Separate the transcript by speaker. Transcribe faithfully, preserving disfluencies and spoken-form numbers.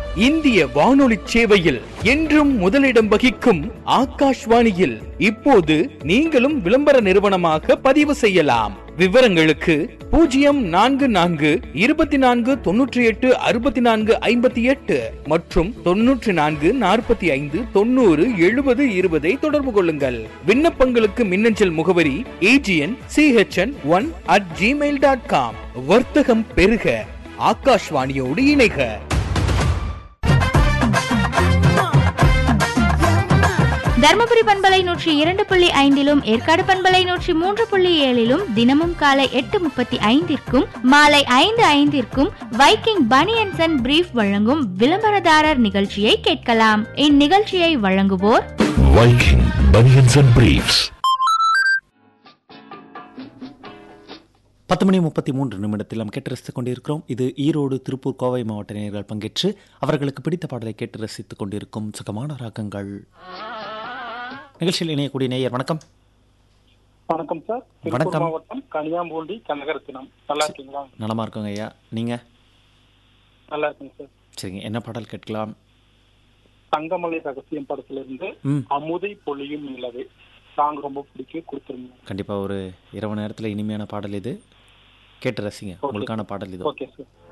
Speaker 1: இந்திய வானொலி சேவையில் என்றும் முதலிடம் வகிக்கும் ஆகாஷ்வாணியில் இப்போது நீங்களும் விளம்பர நிறுவனமாக பதிவு செய்யலாம். விவரங்களுக்கு பூஜ்ஜியம் நான்கு நான்கு இருபத்தி நான்கு தொன்னூற்றி எட்டு அறுபத்தி நான்கு ஐம்பத்தி எட்டு மற்றும் தொன்னூற்றி நான்கு நாற்பத்தி ஐந்து தொண்ணூறு எழுபது இருபதை தொடர்பு கொள்ளுங்கள். விண்ணப்பங்களுக்கு மின்னஞ்சல் முகவரி AGN CHN one at Gmail dot com. வர்த்தகம் பெருக, ஆகாஷ்வாணியோடு இணைக.
Speaker 2: தர்மபுரி பண்பலை நூற்றி இரண்டு புள்ளி ஐந்திலும் ஏற்காடு பண்பலை நூற்றி மூன்று புள்ளி ஏழிலும் தினமும் காலை எட்டு முப்பத்தி ஐந்திற்கும் மாலை ஐந்து ஐந்திற்கும் வைக்கிங் பனியன்ஸ் அண்ட் பிரீஃப் வழங்கும் விளம்பரதாரர் நிகழ்ச்சியை கேட்கலாம். இந்நிகழ்ச்சியை வழங்குவோர்
Speaker 3: வைக்கிங் பனியன்ஸ் அண்ட் பிரீஃப்ஸ்.
Speaker 4: பத்து மணி முப்பத்தி மூன்று நிமிடத்தில் நாம் கேட்டு ரசித்துக் கொண்டிருக்கிறோம். இது ஈரோடு, திருப்பூர், கோவை மாவட்ட நேயர்கள் பங்கேற்று அவர்களுக்கு பிடித்த பாடலை கேட்டு ரசித்துக் கொண்டிருக்கும் சுகமான ராகங்கள் நிகழ்ச்சியில் இணையக்கூடிய நேயர். வணக்கம்.
Speaker 5: வணக்கம் சார்.
Speaker 4: வணக்கம்.
Speaker 5: மாவட்டம் கனியாம்பூண்டி கனகரத்தினம். நல்லா இருக்கீங்களா?
Speaker 4: நலமா இருக்கோங்க ஐயா, நீங்க?
Speaker 5: நல்லா இருக்குங்க சார்.
Speaker 4: சரிங்க, என்ன பாடல் கேட்கலாம்?
Speaker 5: தங்கமலை ரகசியம் படத்திலிருந்து அமுதை பொழியும் நிலவே சாங் ரொம்ப பிடிக்கும், கொடுத்துருங்க.
Speaker 4: கண்டிப்பா ஒரு இரவு நேரத்தில் இனிமையான பாடல் இது, கேட்டு ரசிங்க. உங்களுக்கான பாடல் இது.
Speaker 5: Okay sir.